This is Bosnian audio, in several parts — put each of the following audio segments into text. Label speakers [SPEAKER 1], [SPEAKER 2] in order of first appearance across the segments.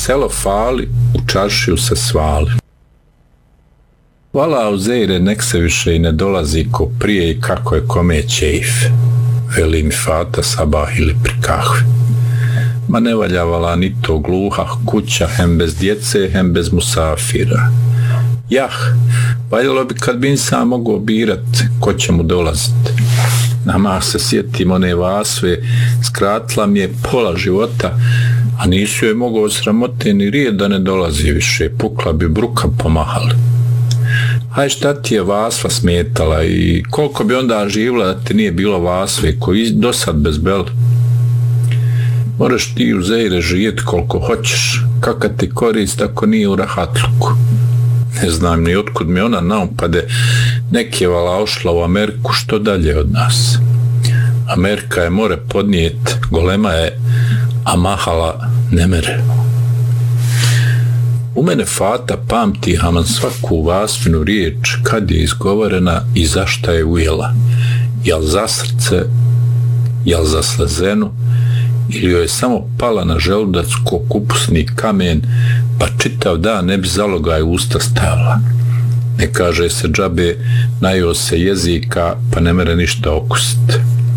[SPEAKER 1] selo fali, u čaršiju se svali. Vala Uzejre, nek se više i ne dolazi ko prije i kako je kome čeif, veli mi Fata sabah ili pri kahvi. Ma ne valja vala ni to gluha kuća, hem bez djece, hem bez musafira. Jah, valjalo bi kad bi insan mogao birat ko će mu dolazit. Nama se sjetim one Vasve, skratila mi je pola života, a nisu joj mogao sramote ni rijed da ne dolazi više, pukla bi bruka pomahali. Aj šta ti je Vasva smetala i koliko bi onda živjela da ti nije bilo Vasve koji dosad bez bel. Moraš ti u Zejre živjeti koliko hoćeš, kakva ti korist ako nije u rahatluku. Ne znam ni otkud mi ona naupade, neke vala ošla u Ameriku što dalje od nas. Amerika je more podnijet, golema je, a mahala ne mere. U mene Fata pamti haman svaku Vasvinu riječ kad je izgovorena i zašta je ujela. Jel za srce, jel za slezenu, ili joj je samo pala na želudac ko kupusni kamen, pa čitav dan ne bi zalogaj usta stavila. Ne kaže se džabe, najeo se jezika, pa ne mere ništa okusit.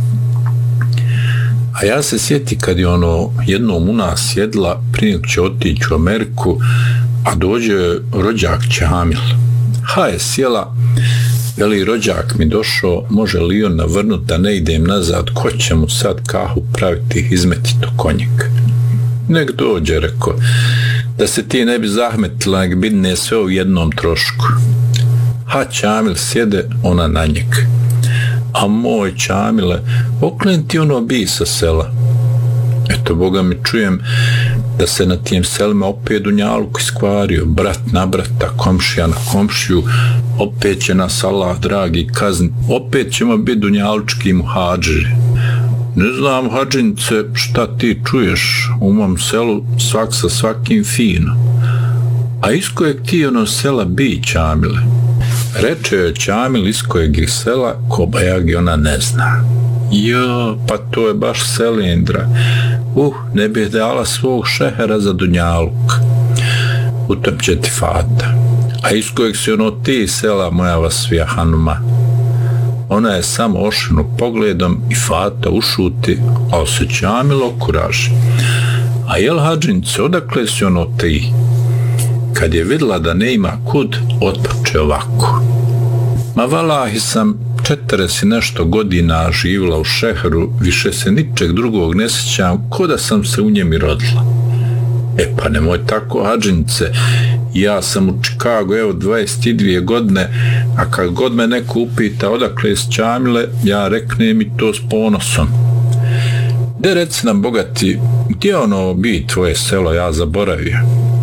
[SPEAKER 1] A ja se sjeti kad je ono jednom u nas jedla, prije nego će otići u Ameriku, a dođe rođak Čamil. Ha je sjela, veli rođak mi došao, može li on navrnut da ne idem nazad, ko će mu sad kahu praviti, izmetito konjak. Nek dođe, reko, da se ti ne bi zahmetila, nek bidne sve u jednom trošku. Ha Čamil sjede, ona na njeg. A moj Čamile, oklen ti ono bi sa sela. Eto, Boga mi čujem da se na tijem selima opet dunjaluk iskvario, brat na brata, komšija na komšiju, opet će nas Allah dragi kazni, opet ćemo biti dunjalučki muhadžiri. Ne znam, hađinice, šta ti čuješ, u mom selu svak sa svakim fino. A iz kojeg ti ono sela bi, Čamile? Reče joj Čamil iz kojeg je sela, ko bajagi ona ne zna. Jo, pa to je baš selindra. Ne bih dala svog šehera za dunjaluk. U tom će ti Fata. A iz kojeg si ono ti sela, moja Vasvija Hanuma? Ona je samo ošinu pogledom i Fata ušuti, ali se Čamil okuraži. A jel hađinice, odakle si ono ti? Kad je vidjela da ne ima kud, otpoče ovako. Ma valahi sam 40 i nešto godina živjela u šeheru, više se ničeg drugog ne sjećam, ko da sam se u njemu rodila. Pa nemoj tako, hađinice, ja sam u Čikagu, evo 22 godine, a kad god me neko upita odakle je Čamile, ja reknem i to s ponosom. De reci nam, bogati, gdje ono bi tvoje selo, ja zaboravio?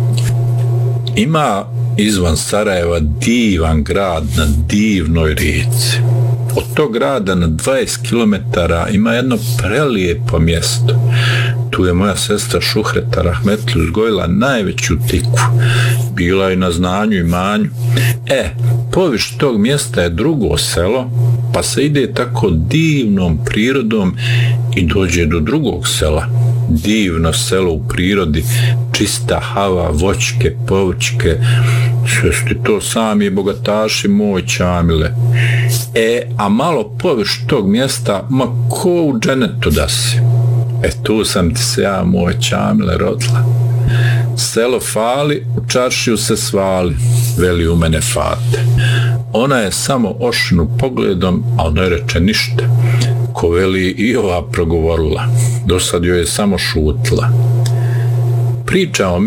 [SPEAKER 1] Ima izvan Sarajeva divan grad na divnoj rijeci. Od tog grada na 20 km ima jedno prelijepo mjesto. Tu je moja sestra Šuhreta Rahmetli uzgojila najveću tikvu. Bila je na znanju i manju. Poviš tog mjesta je drugo selo, pa se ide tako divnom prirodom i dođe do drugog sela. Divno selo u prirodi, čista hava, voćke, povrćke, sve ste to sami bogataši moj Čamile. A malo površ tog mjesta, ma ko u dženetu da si. Tu sam ti se ja, moj Čamile, rodila. Selo fali, u čaršiju se svali, veli u mene Fate. Ona je samo ošinu pogledom, ali ne reče ništa. Ko veli i ova progovorila. Dosad joj je samo šutila. Priča o